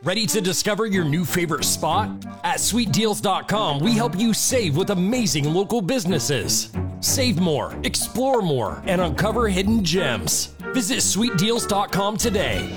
Ready to discover your new favorite spot? At sweetdeals.com, we help you save with amazing local businesses. Save more, explore more, and uncover hidden gems. Visit sweetdeals.com today.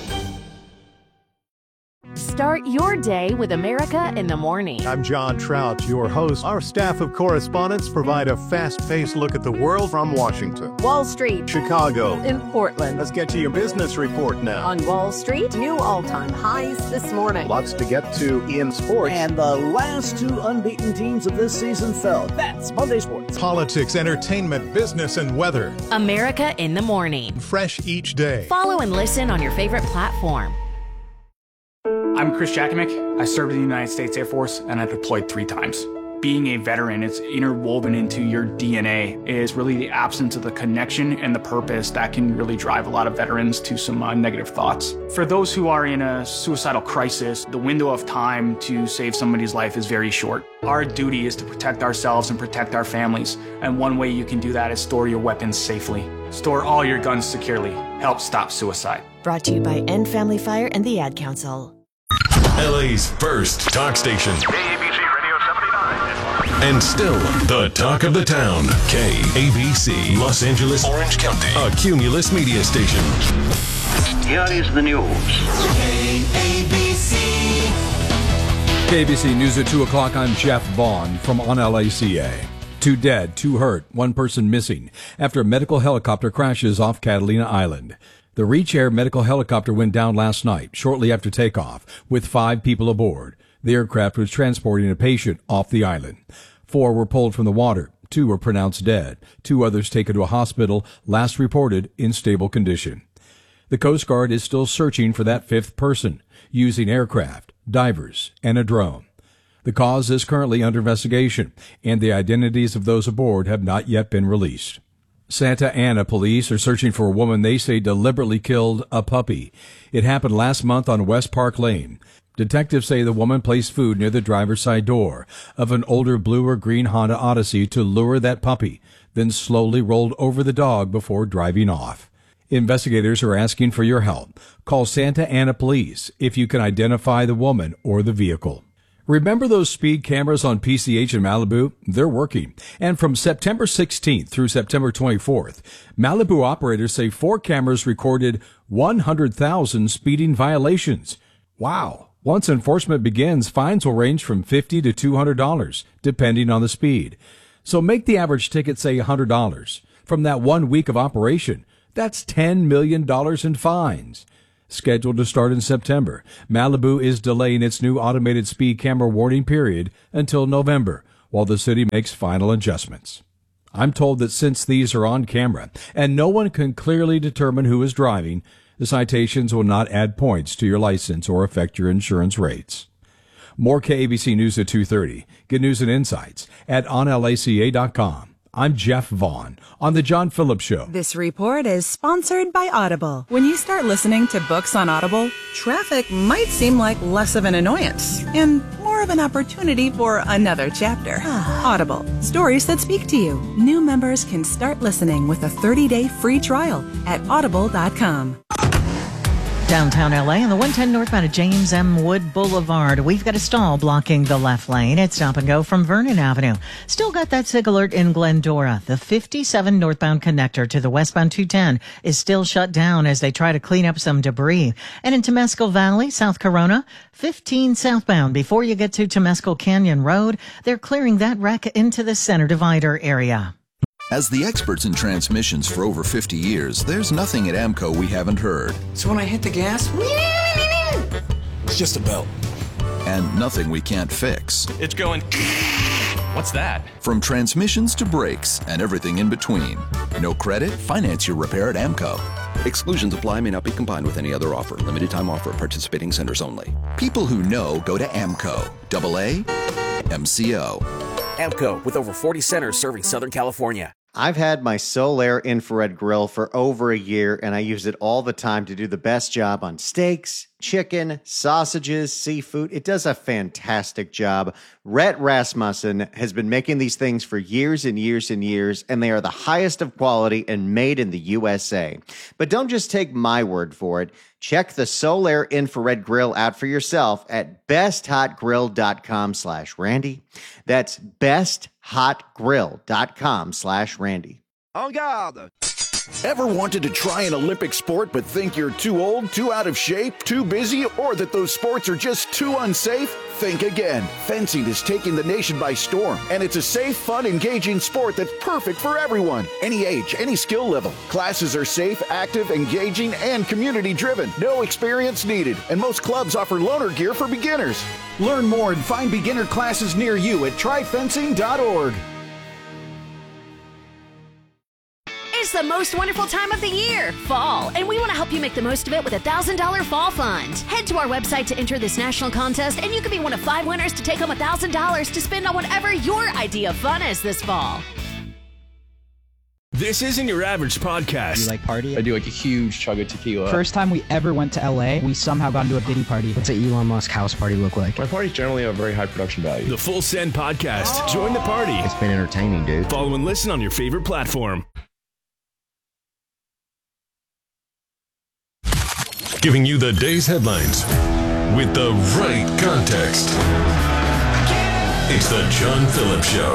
Start your day with America in the Morning. I'm John Trout, your host. Our staff of correspondents provide a fast-paced look at the world from Washington, Wall Street, Chicago, in Portland. Let's get to your business report now. On Wall Street, new all-time highs this morning. Lots to get to in sports. And the last two unbeaten teams of this season fell. That's Monday Sports. Politics, entertainment, business, and weather. America in the Morning. Fresh each day. Follow and listen on your favorite platform. I'm Chris Jakimick. I served in the United States Air Force and I deployed 3 times. Being a veteran, it's interwoven into your DNA, is really the absence of the connection and the purpose that can really drive a lot of veterans to some negative thoughts. For those who are in a suicidal crisis, the window of time to save somebody's life is very short. Our duty is to protect ourselves and protect our families, and one way you can do that is store your weapons safely. Store all your guns securely. Help stop suicide. Brought to you by End Family Fire and the Ad Council. LA's first talk station. KABC Radio 79. And still the talk of the town. KABC, Los Angeles, Orange County. A Cumulus media station. Here is the news. KABC News at 2 o'clock. I'm Jeff Vaughn from On LACA. 2 dead, 2 hurt, 1 person missing after a medical helicopter crashes off Catalina Island. The Reach Air medical helicopter went down last night, shortly after takeoff, with 5 people aboard. The aircraft was transporting a patient off the island. 4 were pulled from the water. 2 were pronounced dead. 2 others taken to a hospital, last reported in stable condition. The Coast Guard is still searching for that 5th person, using aircraft, divers, and a drone. The cause is currently under investigation, and the identities of those aboard have not yet been released. Santa Ana police are searching for a woman they say deliberately killed a puppy. It happened last month on West Park Lane. Detectives say the woman placed food near the driver's side door of an older blue or green Honda Odyssey to lure that puppy, then slowly rolled over the dog before driving off. Investigators are asking for your help. Call Santa Ana Police if you can identify the woman or the vehicle. Remember those speed cameras on PCH in Malibu? They're working. And from September 16th through September 24th, Malibu operators say 4 cameras recorded 100,000 speeding violations. Wow. Once enforcement begins, fines will range from $50 to $200, depending on the speed. So make the average ticket say $100. From that 1 week of operation, that's $10 million in fines. Scheduled to start in September, Malibu is delaying its new automated speed camera warning period until November, while the city makes final adjustments. I'm told that since these are on camera and no one can clearly determine who is driving, the citations will not add points to your license or affect your insurance rates. More KABC News at 2:30. Get news and insights at onlaca.com. I'm Jeff Vaughn on The John Phillips Show. This report is sponsored by Audible. When you start listening to books on Audible, traffic might seem like less of an annoyance and more of an opportunity for another chapter. Audible, stories that speak to you. New members can start listening with a 30-day free trial at audible.com. Downtown LA on the 110 northbound at James M. Wood Boulevard. We've got a stall blocking the left lane. It's stop and go from Vernon Avenue. Still got that SIG alert in Glendora. The 57 northbound connector to the westbound 210 is still shut down as they try to clean up some debris. And in Temescal Valley, South Corona, 15 southbound before you get to Temescal Canyon Road, they're clearing that wreck into the center divider area. As the experts in transmissions for over 50 years, there's nothing at AMCO we haven't heard. So when I hit the gas, it's just a belt. And nothing we can't fix. It's going... What's that? From transmissions to brakes and everything in between. No credit? Finance your repair at AMCO. Exclusions apply, may not be combined with any other offer. Limited time offer. Participating centers only. People who know go to AMCO. AA MCO. AMCO, with over 40 centers serving Southern California. I've had my Solaire infrared grill for over a year, and I use it all the time to do the best job on steaks, chicken, sausages, seafood. It does a fantastic job. Rhett Rasmussen has been making these things for years and years and years, and they are the highest of quality and made in the USA. But don't just take my word for it. Check the Solaire Infrared Grill out for yourself at besthotgrill.com/Randy. That's besthotgrill.com/Randy. En garde! Ever wanted to try an Olympic sport but think you're too old, too out of shape, too busy, or that those sports are just too unsafe? Think again. Fencing is taking the nation by storm, and it's a safe, fun, engaging sport that's perfect for everyone. Any age, any skill level. Classes are safe, active, engaging, and community-driven. No experience needed, and most clubs offer loaner gear for beginners. Learn more and find beginner classes near you at tryfencing.org. It's the most wonderful time of the year, fall, and we want to help you make the most of it with a $1,000 fall fund. Head to our website to enter this national contest, and you could be one of 5 winners to take home $1,000 to spend on whatever your idea of fun is this fall. This isn't your average podcast. Do you like party? I do like a huge chug of tequila. First time we ever went to LA, we somehow got into a Diddy party. What's an Elon Musk house party look like? My parties generally have a very high production value. The Full Send Podcast. Join the party. It's been entertaining, dude. Follow and listen on your favorite platform. Giving you the day's headlines with the right context. It's the John Phillips Show.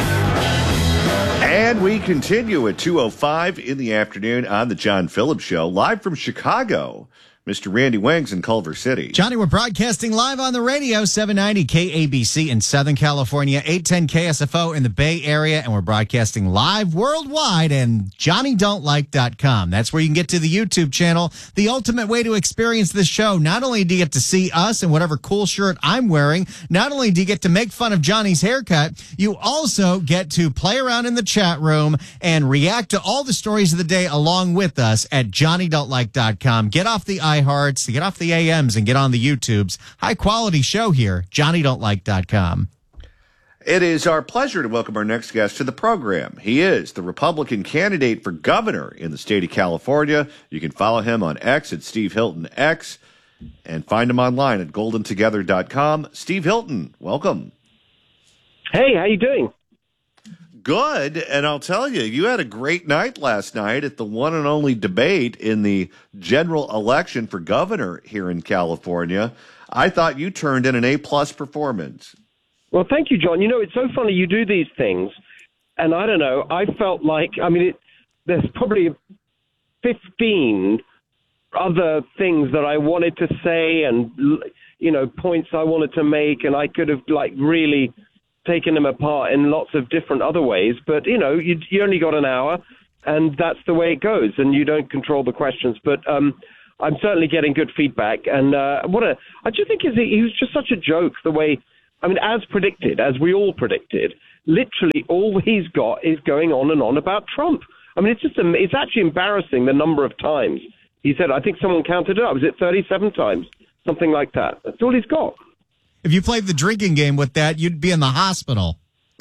And we continue at 2:05 in the afternoon on the John Phillips Show, live from Chicago. Mr. Randy Wings in Culver City. Johnny, we're broadcasting live on the radio, 790 KABC in Southern California, 810 KSFO in the Bay Area, and we're broadcasting live worldwide and JohnnyDon'tLike.com. That's where you can get to the YouTube channel, the ultimate way to experience this show. Not only do you get to see us and whatever cool shirt I'm wearing, not only do you get to make fun of Johnny's haircut, you also get to play around in the chat room and react to all the stories of the day along with us at JohnnyDon'tLike.com. Get off the iHearts, get off the AMs, and get on the YouTubes. High quality show here, JohnnyDon'tLike.com. It is our pleasure to welcome our next guest to the program. He is the Republican candidate for governor in the state of California. You can follow him on X at Steve Hilton X and find him online at goldentogether.com. Steve Hilton, welcome. Hey, how you doing? Good, and I'll tell you, you had a great night last night at the one and only debate in the general election for governor here in California. I thought you turned in an A-plus performance. Well, thank you, John. You know, it's so funny you do these things, and I don't know, I felt like, there's probably 15 other things that I wanted to say and, points I wanted to make, and I could have, really taken them apart in lots of different other ways, but you only got an hour, and that's the way it goes, and you don't control the questions. But I'm certainly getting good feedback, and I just think he was just such a joke. The way, as predicted, as we all predicted, literally all he's got is going on and on about Trump. It's actually embarrassing the number of times he said. I think someone counted it up. Was it 37 times? Something like that. That's all he's got. If you played the drinking game with that, you'd be in the hospital.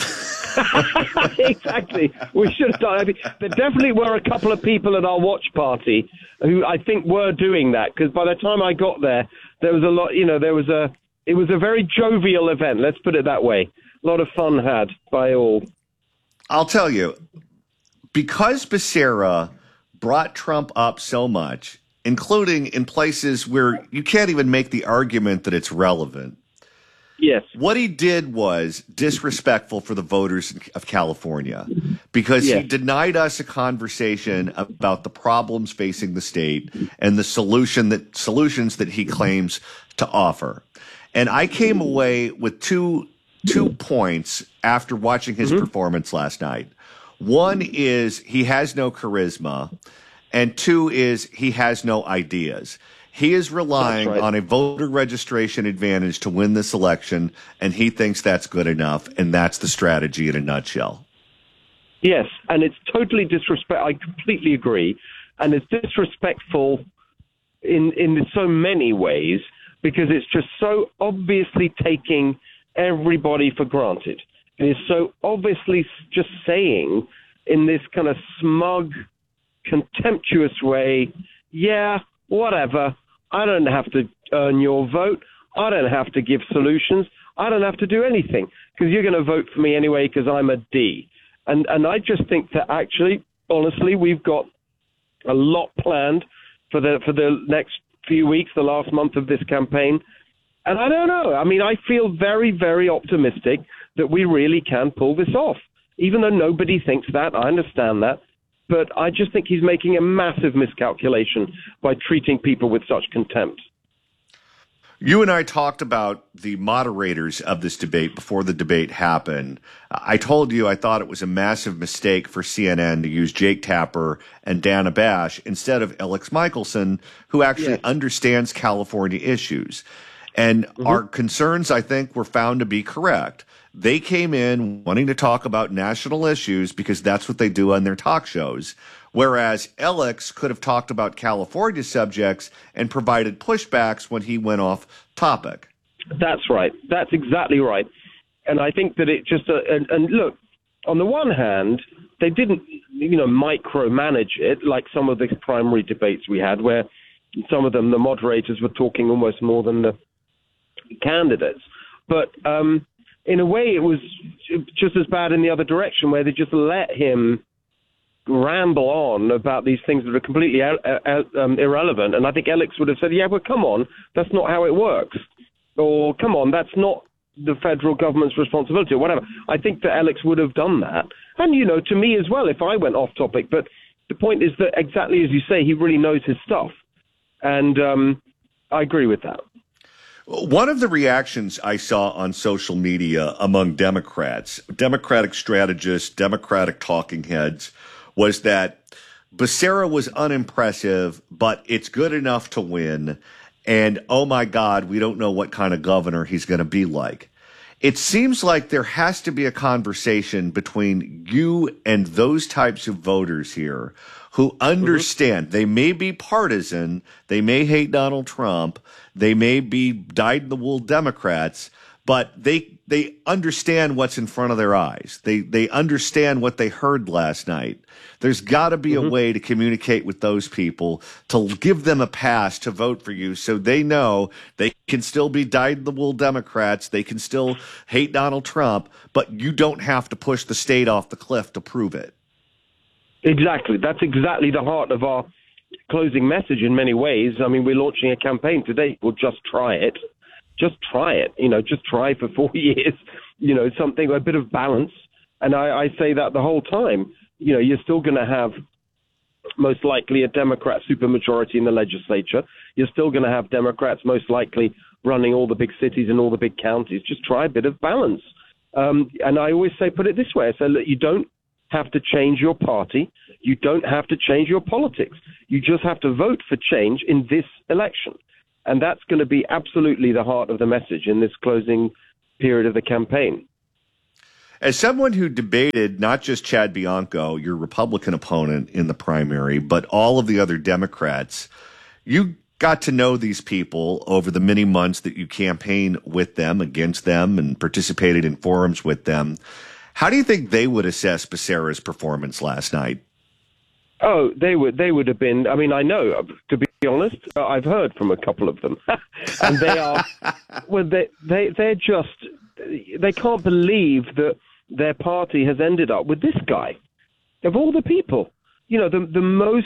Exactly. We should have done. There definitely were a couple of people at our watch party who I think were doing that, because by the time I got there, there was a lot. It was a very jovial event. Let's put it that way. A lot of fun had by all. I'll tell you, because Becerra brought Trump up so much, including in places where you can't even make the argument that it's relevant. Yes. What he did was disrespectful for the voters of California, because he denied us a conversation about the problems facing the state and the solutions that he claims to offer. And I came away with two points after watching his performance last night. One is he has no charisma, and two is he has no ideas. He is relying on a voter registration advantage to win this election, and he thinks that's good enough, and that's the strategy in a nutshell. Yes, and it's totally disrespectful. I completely agree. And it's disrespectful in so many ways, because it's just so obviously taking everybody for granted. It is so obviously just saying in this kind of smug, contemptuous way, yeah, whatever. I don't have to earn your vote. I don't have to give solutions. I don't have to do anything, because you're going to vote for me anyway because I'm a D. And I just think that actually, honestly, we've got a lot planned for the next few weeks, the last month of this campaign. And I don't know. I mean, I feel very, very optimistic that we really can pull this off, even though nobody thinks that. I understand that. But I just think he's making a massive miscalculation by treating people with such contempt. You and I talked about the moderators of this debate before the debate happened. I told you I thought it was a massive mistake for CNN to use Jake Tapper and Dana Bash instead of Alex Michelson, who actually understands California issues. And our concerns, I think, were found to be correct. They came in wanting to talk about national issues because that's what they do on their talk shows. Whereas Alex could have talked about California subjects and provided pushbacks when he went off topic. That's right. That's exactly right. And I think that it just and look, on the one hand, they didn't, micromanage it like some of the primary debates we had, where some of them, the moderators were talking almost more than the candidates. But in a way, it was just as bad in the other direction, where they just let him ramble on about these things that are completely irrelevant. And I think Alex would have said, yeah, well, come on, that's not how it works. Or, come on, that's not the federal government's responsibility, or whatever. I think that Alex would have done that. And, to me as well, if I went off topic. But the point is that, exactly as you say, he really knows his stuff. And I agree with that. One of the reactions I saw on social media among Democrats, Democratic strategists, Democratic talking heads, was that Becerra was unimpressive, but it's good enough to win. And, oh, my God, we don't know what kind of governor he's going to be like. It seems like there has to be a conversation between you and those types of voters here who understand they may be partisan, they may hate Donald Trump, they may be dyed-in-the-wool Democrats, but they understand what's in front of their eyes. They understand what they heard last night. There's got to be a way to communicate with those people to give them a pass to vote for you, so they know they can still be dyed-in-the-wool Democrats, they can still hate Donald Trump, but you don't have to push the state off the cliff to prove it. Exactly. That's exactly the heart of our closing message in many ways. I mean, we're launching a campaign today. We'll just try it. Just try it. Just try for 4 years, something, a bit of balance. And I say that the whole time. You're still going to have most likely a Democrat supermajority in the legislature. You're still going to have Democrats most likely running all the big cities and all the big counties. Just try a bit of balance. And I always say, put it this way. I say, look, you don't have to change your party. You don't have to change your politics. You just have to vote for change in this election. And that's going to be absolutely the heart of the message in this closing period of the campaign. As someone who debated not just Chad Bianco, your Republican opponent in the primary, but all of the other Democrats, you got to know these people over the many months that you campaigned with them, against them, and participated in forums with them. How do you think they would assess Becerra's performance last night? Oh, they would have been. I mean, I know, to be honest, I've heard from a couple of them, and they are. Well, they're just. They can't believe that their party has ended up with this guy, of all the people. The most.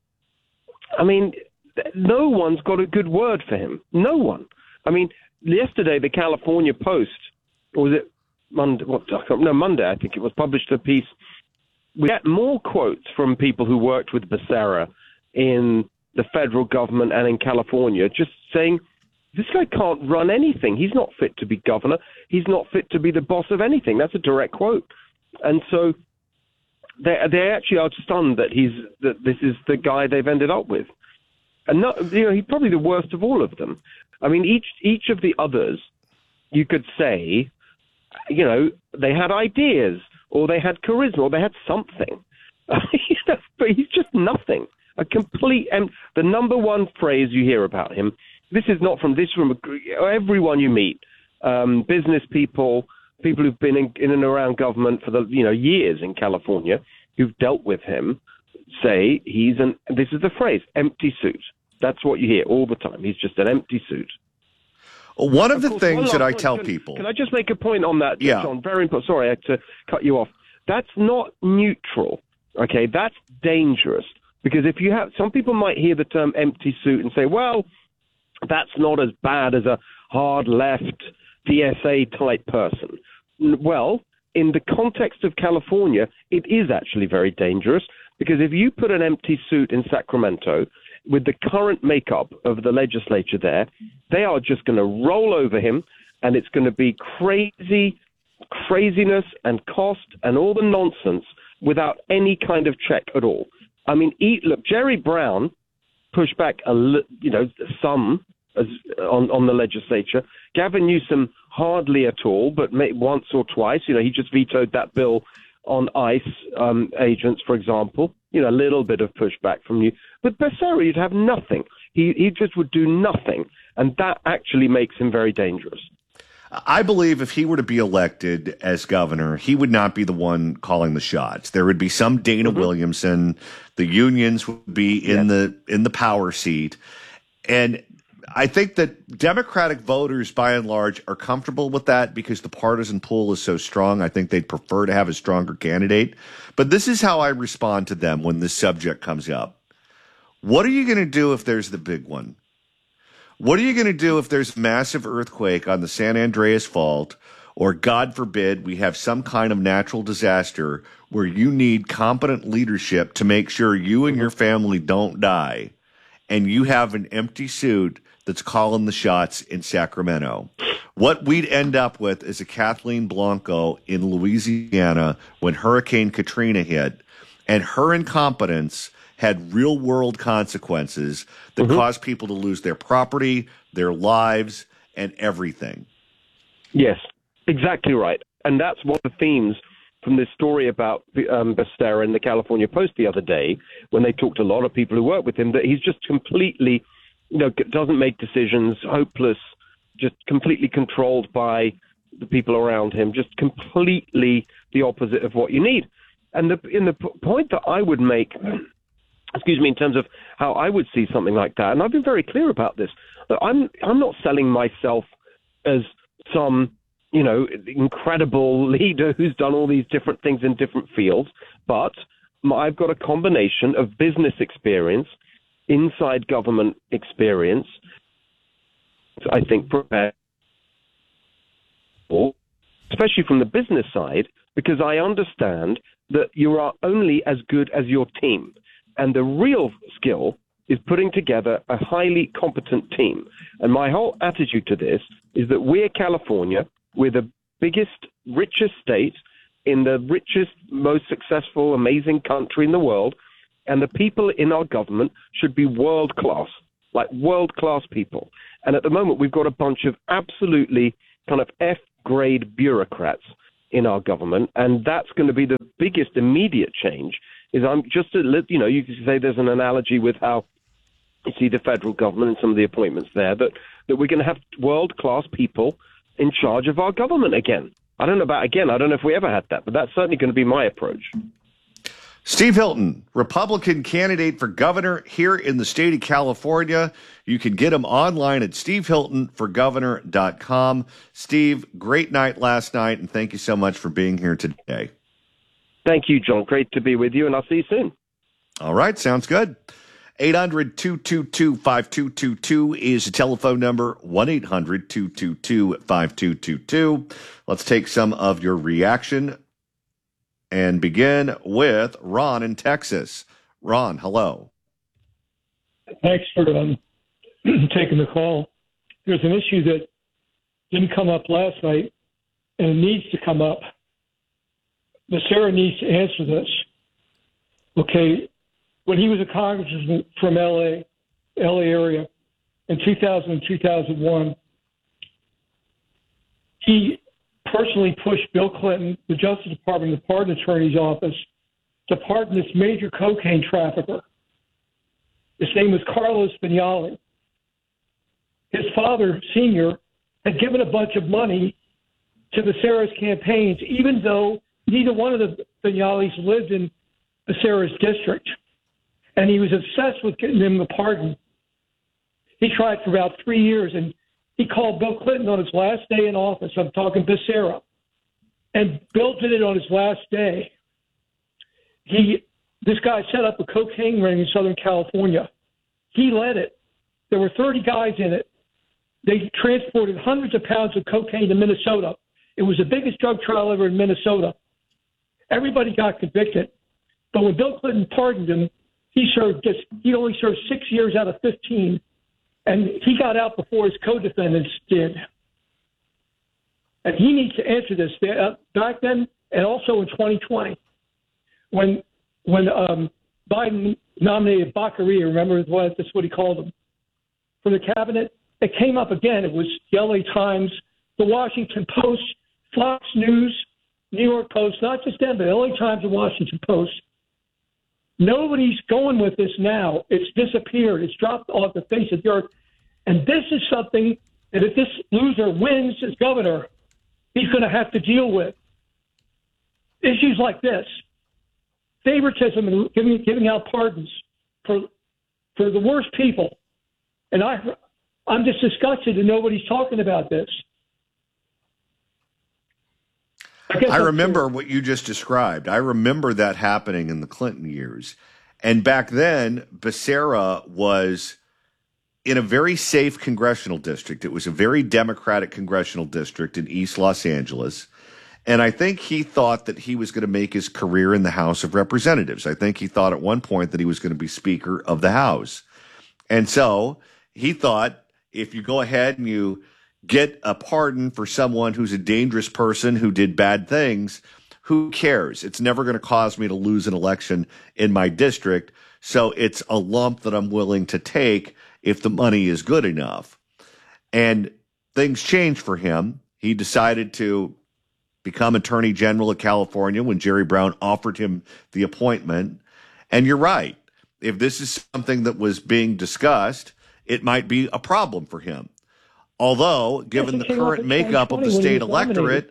I mean, no one's got a good word for him. No one. I mean, yesterday the California Post, or was it Monday? Monday. I think it was, published a piece. We get more quotes from people who worked with Becerra in the federal government and in California, just saying, this guy can't run anything. He's not fit to be governor. He's not fit to be the boss of anything. That's a direct quote. And so they actually are stunned that this is the guy they've ended up with. And he's probably the worst of all of them. I mean, each of the others, you could say, they had ideas, or they had charisma, or they had something. But he's just nothing. A complete. And the number one phrase you hear about him, this is not from this room, everyone you meet, business people who've been in and around government for years in California, who've dealt with him, say this is the phrase, empty suit. That's what you hear all the time. He's just an empty suit. One of the things that I tell people... Can I just make a point on that, yeah. John? Very important. Sorry, I had to cut you off. That's not neutral, okay? That's dangerous. Because if you have... Some people might hear the term empty suit and say, well, that's not as bad as a hard left DSA type person. Well, in the context of California, it is actually very dangerous, because if you put an empty suit in Sacramento with the current makeup of the legislature there, they are just going to roll over him, and it's going to be craziness and cost and all the nonsense without any kind of check at all. I mean, look, Jerry Brown pushed back some on the legislature. Gavin Newsom hardly at all, but once or twice. He just vetoed that bill on ICE agents, for example. A little bit of pushback from you. But Becerra, you'd have nothing. He just would do nothing, and that actually makes him very dangerous. I believe if he were to be elected as governor, he would not be the one calling the shots. There would be some Dana Williamson. The unions would be in the power seat. And I think that Democratic voters, by and large, are comfortable with that because the partisan pool is so strong. I think they'd prefer to have a stronger candidate. But this is how I respond to them when this subject comes up. What are you going to do if there's the big one? What are you going to do if there's a massive earthquake on the San Andreas Fault, or God forbid we have some kind of natural disaster where you need competent leadership to make sure you and your family don't die, and you have an empty suit that's calling the shots in Sacramento? What we'd end up with is a Kathleen Blanco in Louisiana when Hurricane Katrina hit, and her incompetence had real-world consequences that caused people to lose their property, their lives, and everything. Yes, exactly right. And that's one of the themes from this story about Becerra in the California Post the other day, when they talked to a lot of people who work with him, that he's just completely, doesn't make decisions, hopeless, just completely controlled by the people around him, just completely the opposite of what you need. And the point that I would make, in terms of how I would see something like that, and I've been very clear about this, that I'm not selling myself as some, incredible leader who's done all these different things in different fields, but I've got a combination of business experience, inside government experience, I think, prepared, especially from the business side, because I understand that you are only as good as your team. And the real skill is putting together a highly competent team. And my whole attitude to this is that we're California. We're the biggest, richest state in the richest, most successful, amazing country in the world. And the people in our government should be world-class, like world-class people. And at the moment, we've got a bunch of absolutely kind of F-grade bureaucrats in our government. And that's going to be the biggest immediate change. You can say there's an analogy with how you see the federal government and some of the appointments there, that we're going to have world-class people in charge of our government again. I don't know if we ever had that, but that's certainly going to be my approach. Steve Hilton, Republican candidate for governor here in the state of California. You can get him online at stevehiltonforgovernor.com. Steve, great night last night, and thank you so much for being here today. Thank you, John. Great to be with you, and I'll see you soon. All right, sounds good. 800-222-5222 is the telephone number, 1-800-222-5222. Let's take some of your reaction and begin with Ron in Texas. Ron, hello. Thanks for taking the call. There's an issue that didn't come up last night, and it needs to come up. Becerra needs to answer this. Okay, when he was a congressman from LA area in 2000 and 2001, he personally pushed Bill Clinton, the Justice Department, the Pardon Attorney's Office, to pardon this major cocaine trafficker. His name was Carlos Vignali. His father, Senior, had given a bunch of money to Becerra's campaigns, even though neither one of the Vignalis lived in Becerra's district. And he was obsessed with getting him a pardon. He tried for about 3 years, and he called Bill Clinton on his last day in office. I'm talking Becerra. And Bill did it on his last day. This guy set up a cocaine ring in Southern California. He led it. There were 30 guys in it. They transported hundreds of pounds of cocaine to Minnesota. It was the biggest drug trial ever in Minnesota. Everybody got convicted. But when Bill Clinton pardoned him, he only served 6 years out of 15, and he got out before his co-defendants did. And he needs to answer this back then and also in 2020. When Biden nominated Baccaria, remember that's what he called him, for the cabinet, it came up again. It was the LA Times, the Washington Post, Fox News, New York Post, not just them, but LA Times and Washington Post. Nobody's going with this now. It's disappeared. It's dropped off the face of the earth. And this is something that if this loser wins as governor, he's going to have to deal with. Issues like this, favoritism and giving out pardons for the worst people. And I'm just disgusted that nobody's talking about this. I remember what you just described. I remember that happening in the Clinton years. And back then, Becerra was in a very safe congressional district. It was a very Democratic congressional district in East Los Angeles. And I think he thought that he was going to make his career in the House of Representatives. I think he thought at one point that he was going to be Speaker of the House. And so he thought, if you go ahead and you get a pardon for someone who's a dangerous person who did bad things, who cares? It's never going to cause me to lose an election in my district. So it's a lump that I'm willing to take if the money is good enough. And things changed for him. He decided to become Attorney General of California when Jerry Brown offered him the appointment. And you're right. If this is something that was being discussed, it might be a problem for him. Although, given the current makeup of the state electorate,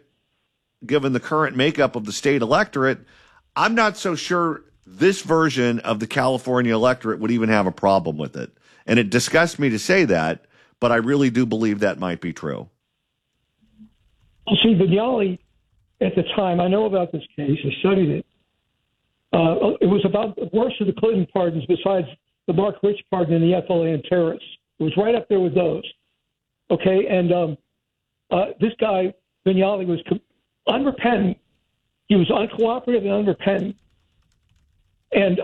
I'm not so sure this version of the California electorate would even have a problem with it. And it disgusts me to say that, but I really do believe that might be true. Well, see, Vignali, at the time, I know about this case, I studied it. It was about the worst of the Clinton pardons besides the Mark Rich pardon and the FLA and terrorists. It was right up there with those. Okay, and this guy, Vignali, was unrepentant. He was uncooperative and unrepentant. And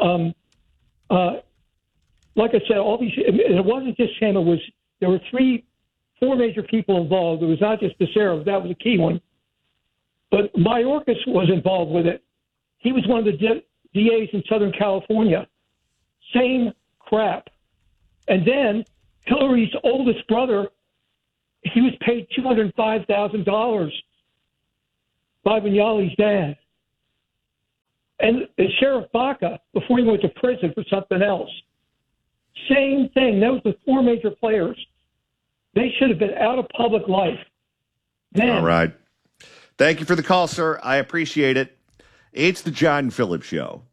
like I said, all these, and it wasn't just him. There were four major people involved. It was not just Becerra. That was a key one. But Mayorkas was involved with it. He was one of the DAs in Southern California. Same crap. And then Hillary's oldest brother, he was paid $205,000 by Vignali's dad. And Sheriff Baca, before he went to prison for something else. Same thing. That was the four major players. They should have been out of public life. Then, all right. Thank you for the call, sir. I appreciate it. It's the John Phillips Show.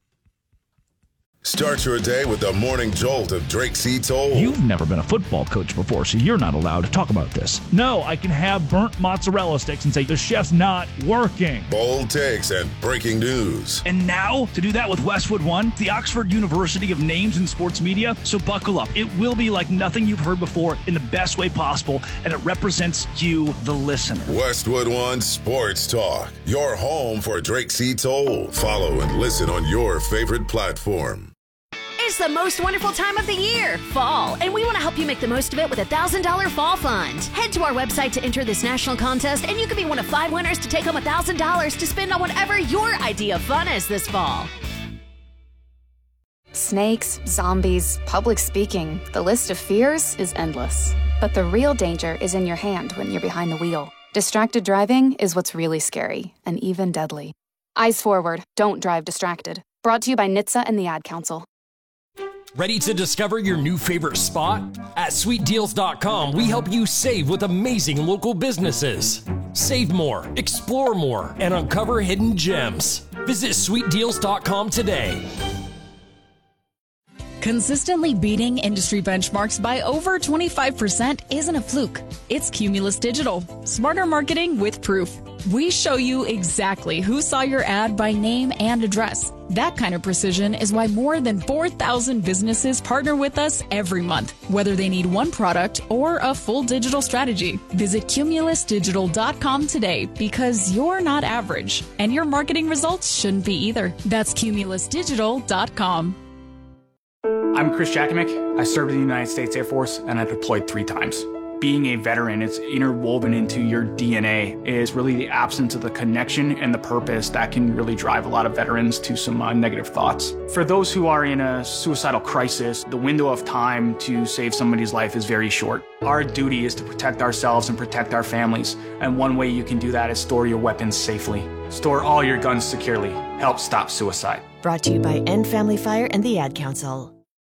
Start your day with the morning jolt of Drake C. Toll. You've never been a football coach before, so you're not allowed to talk about this. No, I can have burnt mozzarella sticks and say the chef's not working. Bold takes and breaking news. And now, to do that with Westwood One, the Oxford University of Names in Sports Media. So buckle up. It will be like nothing you've heard before in the best way possible, and it represents you, the listener. Westwood One Sports Talk, your home for Drake C. Toll. Follow and listen on your favorite platform. It's the most wonderful time of the year, fall, and we want to help you make the most of it with a $1,000 fall fund. Head to our website to enter this national contest, and you could be one of 5 winners to take home $1,000 to spend on whatever your idea of fun is this fall. Snakes, zombies, public speaking, the list of fears is endless. But the real danger is in your hand when you're behind the wheel. Distracted driving is what's really scary, and even deadly. Eyes forward, don't drive distracted. Brought to you by NHTSA and the Ad Council. Ready to discover your new favorite spot? At sweetdeals.com, we help you save with amazing local businesses. Save more, explore more, and uncover hidden gems. Visit sweetdeals.com today. Consistently beating industry benchmarks by over 25% isn't a fluke. It's Cumulus Digital. Smarter marketing with proof. We show you exactly who saw your ad by name and address. That kind of precision is why more than 4,000 businesses partner with us every month, whether they need one product or a full digital strategy. Visit CumulusDigital.com today because you're not average, and your marketing results shouldn't be either. That's CumulusDigital.com. I'm Chris Jakimick. I served in the United States Air Force, and I deployed 3 times. Being a veteran, it's interwoven into your DNA, is really the absence of the connection and the purpose that can really drive a lot of veterans to some negative thoughts. For those who are in a suicidal crisis, the window of time to save somebody's life is very short. Our duty is to protect ourselves and protect our families, and one way you can do that is store your weapons safely. Store all your guns securely. Help stop suicide. Brought to you by End Family Fire and the Ad Council.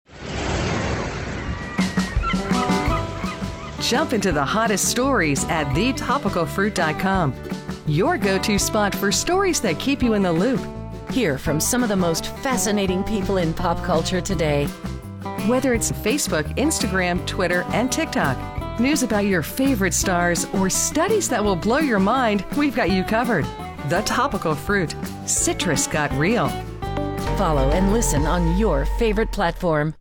Jump into the hottest stories at thetopicalfruit.com. Your go-to spot for stories that keep you in the loop. Hear from some of the most fascinating people in pop culture today. Whether it's Facebook, Instagram, Twitter, and TikTok, news about your favorite stars, or studies that will blow your mind, we've got you covered. The Topical Fruit. Citrus got real. Follow and listen on your favorite platform.